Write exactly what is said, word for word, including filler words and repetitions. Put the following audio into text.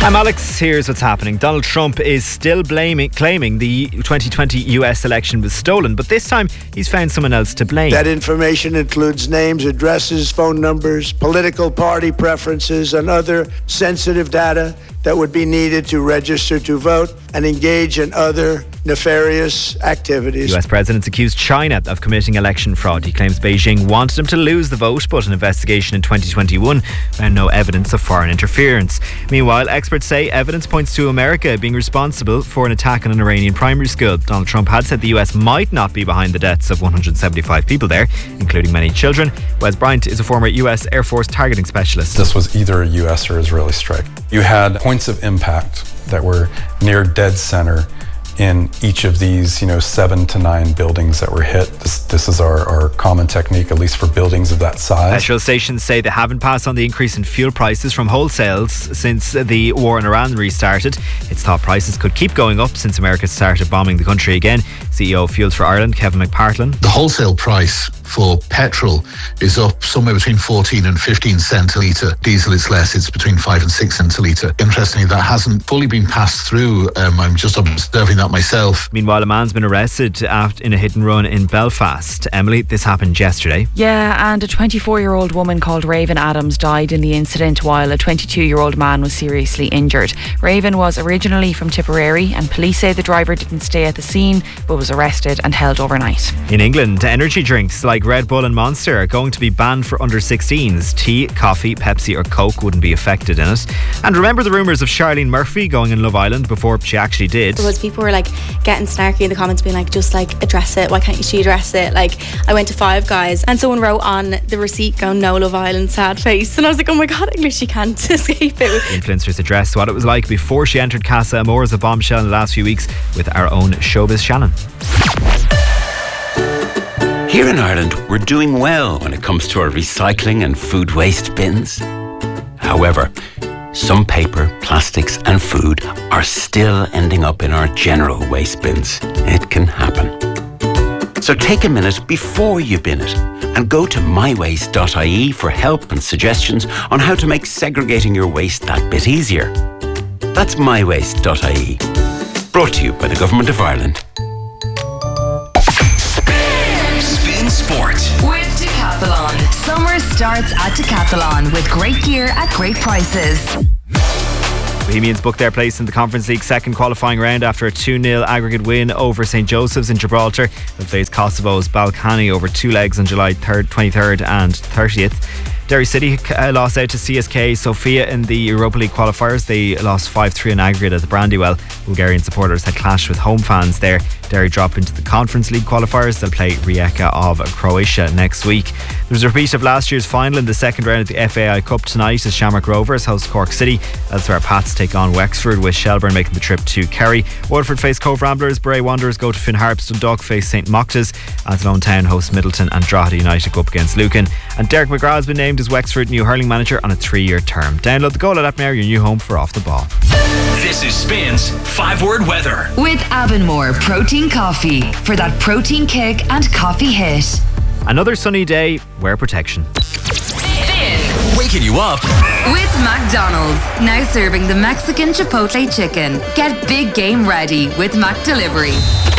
I'm Alex. Here's what's happening. Donald Trump is still blaming, claiming the twenty twenty U S election was stolen, but this time he's found someone else to blame. That information includes names, addresses, phone numbers, political party preferences, and other sensitive data that would be needed to register to vote and engage in other nefarious activities. U S president's accused China of committing election fraud. He claims Beijing wanted him to lose the vote, but an investigation in twenty twenty-one found no evidence of foreign interference. Meanwhile, experts say evidence points to America being responsible for an attack on an Iranian primary school. Donald Trump had said the U S might not be behind the deaths of one hundred seventy-five people there, including many children. Wes Bryant is a former U S Air Force targeting specialist. This was either a U S or Israeli strike. You had points of impact that were near dead center in each of these, you know, seven to nine buildings that were hit. This, this is our, our common technique, at least for buildings of that size. Petrol stations say they haven't passed on the increase in fuel prices from wholesales since the war in Iran restarted. It's thought prices could keep going up since America started bombing the country again. C E O of Fuels for Ireland, Kevin McPartlin. The wholesale price for petrol is up somewhere between fourteen and fifteen cents a litre. Diesel is less, it's between five and six cents a litre. Interestingly, that hasn't fully been passed through. Um, I'm just observing that myself. Meanwhile, a man's been arrested after in a hit and run in Belfast. Emily, this happened yesterday. Yeah, and a twenty-four-year-old woman called Raven Adams died in the incident while a twenty-two-year-old man was seriously injured. Raven was originally from Tipperary and police say the driver didn't stay at the scene but was arrested and held overnight. In England, energy drinks like Red Bull and Monster are going to be banned for under sixteens. Tea, coffee, Pepsi or Coke wouldn't be affected in it. And remember the rumours of Charlene Murphy going in Love Island before she actually did? There was people were like getting snarky in the comments being like, just like address it, why can't you she address it? Like, I went to Five Guys and someone wrote on the receipt going, no Love Island, sad face, and I was like, oh my god, English, you can't escape it. Influencers addressed what it was like before she entered Casa Amor as a bombshell in the last few weeks with our own Showbiz Shannon. Here in Ireland, we're doing well when it comes to our recycling and food waste bins. However, some paper, plastics and food are still ending up in our general waste bins. It can happen. So take a minute before you bin it and go to my waste dot I E for help and suggestions on how to make segregating your waste that bit easier. That's my waste dot I E. Brought to you by the Government of Ireland. Spin Sport with Decathlon. Summer starts at Decathlon with great gear at great prices. Bohemians booked their place in the Conference League second qualifying round after a two nil aggregate win over Saint Joseph's in Gibraltar. They'll face Kosovo's Balkany over two legs on July third, twenty-third and thirtieth. Derry City uh, lost out to C S K Sofia in the Europa League qualifiers. They lost five three in aggregate at the Brandywell. Bulgarian supporters had clashed with home fans there. Derry drop into the Conference League qualifiers. They'll play Rijeka of Croatia next week. There's a repeat of last year's final in the second round of the F A I Cup tonight as Shamrock Rovers host Cork City. Elsewhere, Pats take on Wexford with Shelbourne making the trip to Kerry. Waterford face Cove Ramblers. Bray Wanderers go to Finn Harps. Dundalk face St Moctas. Athlone Town hosts Middleton and Drogheda United go up against Lucan. And Derek McGrath has been named as Wexford new hurling manager on a three-year term. Download the Goal app now, your new home for Off the Ball. This is Spin's five-word weather. With Avonmore Protein Coffee for that protein kick and coffee hit. Another sunny day, wear protection. Spin. Waking you up. With McDonald's. Now serving the Mexican Chipotle chicken. Get big game ready with Mac Delivery.